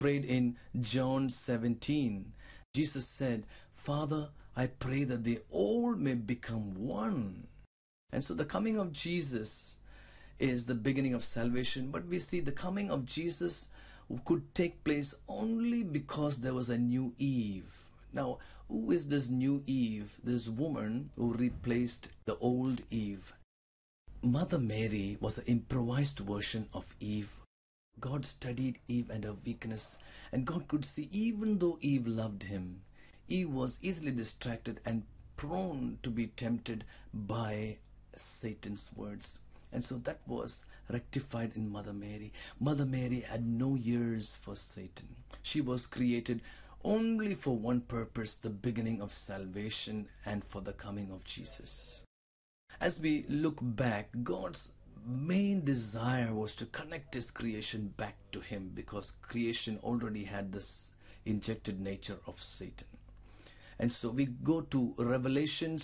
prayed in John 17. Jesus said, "Father, I pray that they all may become one." And so the coming of Jesus is the beginning of salvation. But we see the coming of Jesus could take place only because there was a new Eve. Now, who is this new Eve? This woman who replaced the old Eve. Mother Mary was the improvised version of Eve. God studied Eve and her weakness, and God could see even though Eve loved him, Eve was easily distracted and prone to be tempted by Satan's words. And so that was rectified in Mother Mary. Mother Mary had no ears for Satan. She was created only for one purpose, the beginning of salvation and for the coming of Jesus. As we look back, God's main desire was to connect his creation back to him, because creation already had this injected nature of Satan. And so we go to Revelations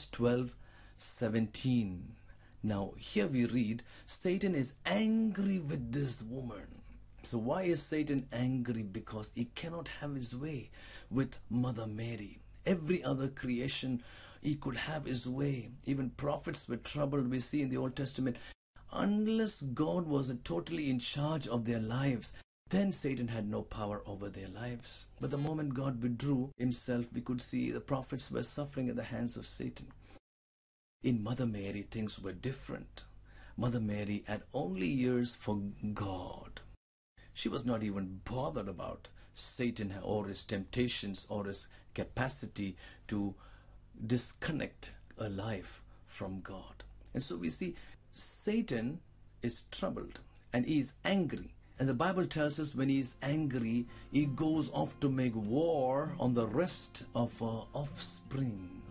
12:17. Now here we read, Satan is angry with this woman. So why is Satan angry? Because he cannot have his way with Mother Mary. Every other creation, he could have his way. Even prophets were troubled. We see in the Old Testament, unless God was totally in charge of their lives, then Satan had no power over their lives. But the moment God withdrew himself, we could see the prophets were suffering at the hands of Satan. In Mother Mary, things were different. Mother Mary had only ears for God. She was not even bothered about Satan or his temptations or his capacity to disconnect a life from God. And so we see Satan is troubled and he is angry. And the Bible tells us when he is angry, he goes off to make war on the rest of her offspring.